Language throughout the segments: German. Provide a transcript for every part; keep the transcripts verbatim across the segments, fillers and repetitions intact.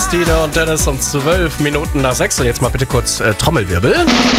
Stine und Dennis um zwölf Minuten nach sechs. Und jetzt mal bitte kurz äh, Trommelwirbel.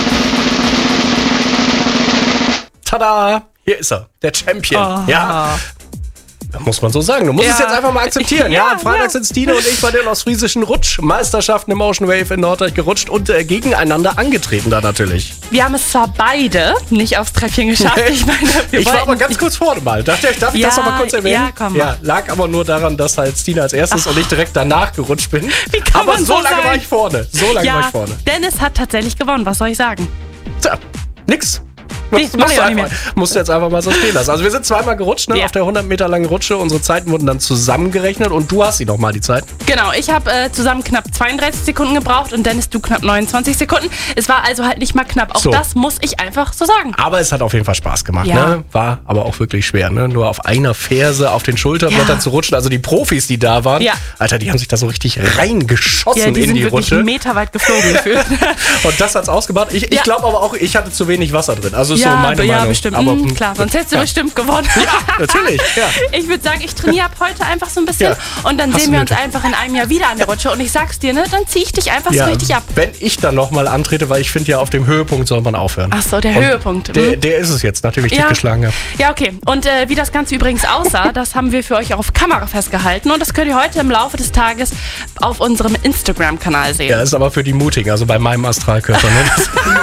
Tada! Hier ist er, der Champion. Oh. Ja. Muss man so sagen. Du musst Ja. es jetzt einfach mal akzeptieren. Ja, Ja, am Freitag ja. sind Stine und ich bei den ostfriesischen Rutschmeisterschaften im Ocean Wave in Norddeich gerutscht und äh, gegeneinander angetreten da natürlich. Wir haben es zwar beide nicht aufs Treppchen geschafft. Ich meine, wir Ich war wollten- aber ganz kurz vorne mal. Dachte ich, darf ich Ja, das noch mal kurz erwähnen? ja, komm. Ja, lag aber nur daran, dass halt Stine als erstes und ich direkt danach gerutscht bin. Wie kann aber man so so lange sein? war ich vorne. So lange war Ja, ich vorne. Dennis hat tatsächlich gewonnen. Was soll ich sagen? Tja, nix. Nee, Musst, mach musst, ich du auch nicht einfach, musst du jetzt einfach mal so stehen lassen. Also wir sind zweimal gerutscht, ne, Ja. auf der hundert Meter langen Rutsche. Unsere Zeiten wurden dann zusammengerechnet und du hast sie noch mal die Zeit. Genau, ich habe äh, zusammen knapp zweiunddreißig Sekunden gebraucht und Dennis, du knapp neunundzwanzig Sekunden. Es war also halt nicht mal knapp. Auch So. das muss ich einfach so sagen. Aber es hat auf jeden Fall Spaß gemacht. Ja. Ne? War aber auch wirklich schwer. Ne? Nur auf einer Ferse auf den Schulterblättern Ja. zu rutschen. Also die Profis, die da waren, Ja. Alter, die haben sich da so richtig reingeschossen Ja, die in sind die wirklich Rutsche. meterweit geflogen gefühlt. Und das hat's ausgemacht. Ich, ich Ja. glaube aber auch, ich hatte zu wenig Wasser drin. Also ist so meine ja, Meinung. bestimmt. Aber, Mhm, mh, klar, sonst hättest du ja. bestimmt gewonnen. Ja, natürlich. Ja. Ich würde sagen, ich trainiere ab heute einfach so ein bisschen Ja. und dann Hast sehen du wir uns nötig. einfach in einem Jahr wieder an der Rutsche. Und ich sag's dir, ne, dann ziehe ich dich einfach Ja, so richtig ab. wenn ich dann nochmal antrete, weil ich finde ja, auf dem Höhepunkt soll man aufhören. Ach so, der Und Höhepunkt. Der, Mhm. der ist es jetzt, nachdem ich dich Ja. geschlagen habe. Ja, okay. Und äh, wie das Ganze übrigens aussah, das haben wir für euch auf Kamera festgehalten. Und das könnt ihr heute im Laufe des Tages auf unserem Instagram-Kanal sehen. Ja, ist aber für die Mutigen, also bei meinem Astralkörper. Ne?